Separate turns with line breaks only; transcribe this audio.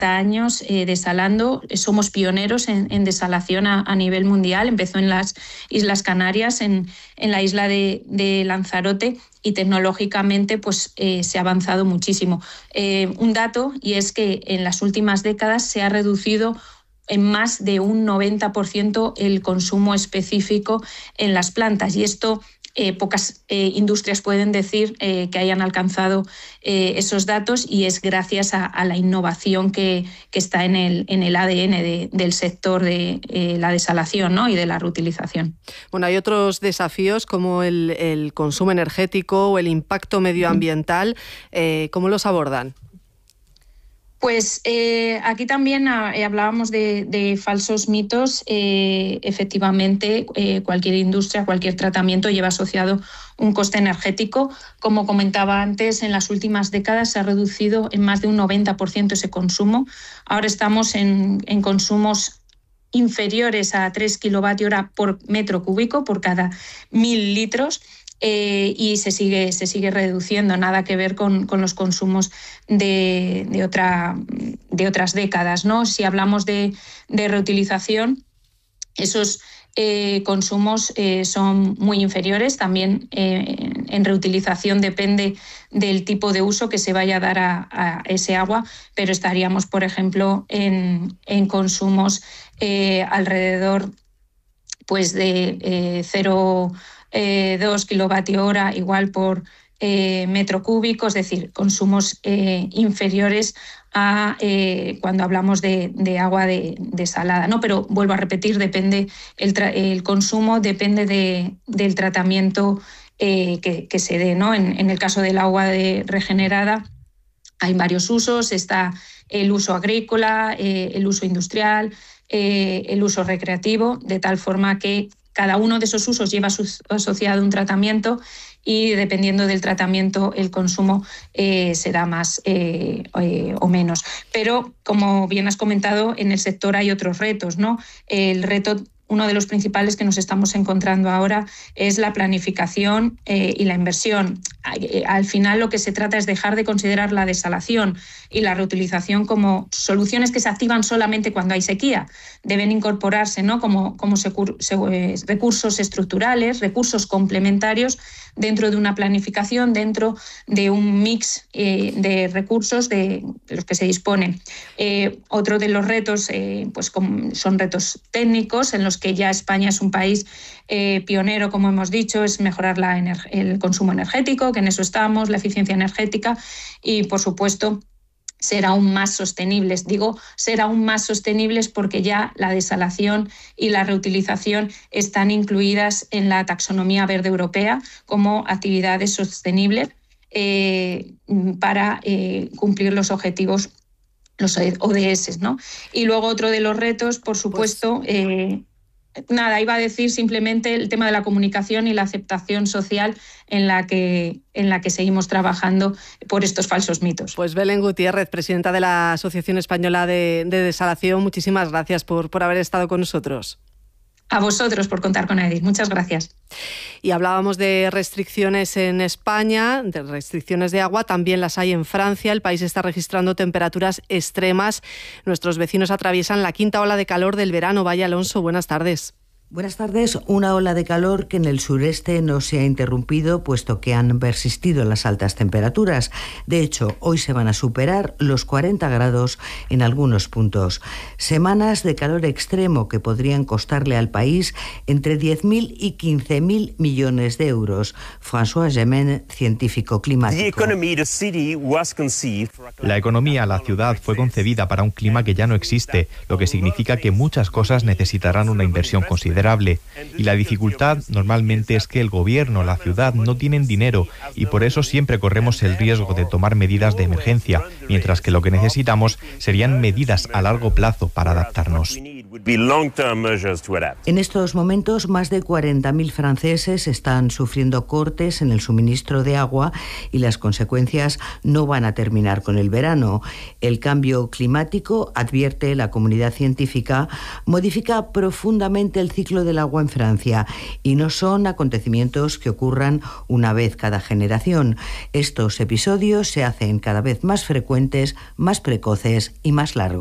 años desalando. Somos pioneros en desalación a nivel mundial. Empezó en las Islas Canarias, en la isla de Lanzarote, y tecnológicamente pues, se ha avanzado muchísimo. Un dato, y es que en las últimas décadas se ha reducido en más de un 90% el consumo específico en las plantas, y esto pocas industrias pueden decir que hayan alcanzado esos datos, y es gracias a la innovación que está en el ADN del sector de la desalación, ¿no? Y de la reutilización.
Bueno, hay otros desafíos como el consumo energético o el impacto medioambiental. ¿Cómo los abordan?
Pues aquí también hablábamos de falsos mitos. Efectivamente, cualquier industria, cualquier tratamiento lleva asociado un coste energético. Como comentaba antes, en las últimas décadas se ha reducido en más de un 90% ese consumo. Ahora estamos en consumos inferiores a 3 kWh por metro cúbico por cada 1.000 litros. Y se sigue reduciendo, nada que ver con los consumos de otras décadas, ¿no? Si hablamos de reutilización, esos consumos son muy inferiores. También en reutilización depende del tipo de uso que se vaya a dar a ese agua, pero estaríamos, por ejemplo, en consumos alrededor pues de 0,2 kWh igual por metro cúbico, es decir, consumos inferiores a cuando hablamos de agua desalada, ¿no? Pero vuelvo a repetir, depende el consumo depende del tratamiento que se dé, ¿no? En el caso del agua regenerada hay varios usos. Está el uso agrícola, el uso industrial, el uso recreativo, de tal forma que cada uno de esos usos lleva asociado un tratamiento, y dependiendo del tratamiento el consumo será más o menos. Pero, como bien has comentado, en el sector hay otros retos, ¿no? El reto, uno de los principales que nos estamos encontrando ahora, es la planificación y la inversión. Al final lo que se trata es dejar de considerar la desalación y la reutilización como soluciones que se activan solamente cuando hay sequía. Deben incorporarse, ¿no? como recursos estructurales, recursos complementarios dentro de una planificación, dentro de un mix de recursos de los que se disponen. Otro de los retos pues son retos técnicos, en los que ya España es un país pionero, como hemos dicho, es mejorar el consumo energético, que en eso estamos, la eficiencia energética, y por supuesto ser aún más sostenibles. Digo ser aún más sostenibles porque ya la desalación y la reutilización están incluidas en la taxonomía verde europea como actividades sostenibles para cumplir los objetivos, los ODS, ¿no? Y luego otro de los retos, por supuesto, iba a decir simplemente el tema de la comunicación y la aceptación social en la que seguimos trabajando por estos falsos mitos.
Pues Belén Gutiérrez, presidenta de la Asociación Española de Desalación, muchísimas gracias por haber estado con nosotros.
A vosotros por contar con Edith. Muchas gracias.
Y hablábamos de restricciones en España, de restricciones de agua, también las hay en Francia. El país está registrando temperaturas extremas. Nuestros vecinos atraviesan la quinta ola de calor del verano. Vaya Alonso, buenas tardes.
Buenas tardes. Una ola de calor que en el sureste no se ha interrumpido, puesto que han persistido las altas temperaturas. De hecho, hoy se van a superar los 40 grados en algunos puntos. Semanas de calor extremo que podrían costarle al país entre 10.000 y 15.000 millones de euros. François Gemén, científico climático.
La economía, la ciudad, fue concebida para un clima que ya no existe, lo que significa que muchas cosas necesitarán una inversión considerable. Y la dificultad normalmente es que el gobierno, la ciudad, no tienen dinero, y por eso siempre corremos el riesgo de tomar medidas de emergencia, mientras que lo que necesitamos serían medidas a largo plazo para adaptarnos.
En estos momentos, más de 40.000 franceses están sufriendo cortes en el suministro de agua y las consecuencias no van a terminar con el verano. El cambio climático, advierte la comunidad científica, modifica profundamente el ciclo del agua en Francia y no son acontecimientos que ocurran una vez cada generación. Estos episodios se hacen cada vez más frecuentes, más precoces y más largos.